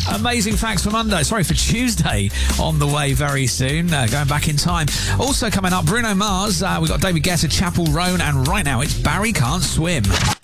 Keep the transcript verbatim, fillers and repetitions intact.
Amazing facts for Monday. Sorry, for Tuesday on the way very soon. Uh, going back in time. Also coming up, Bruno Mars. Uh, we've got David Guetta, Chapel Roan, and right now it's Barry Can't Swim.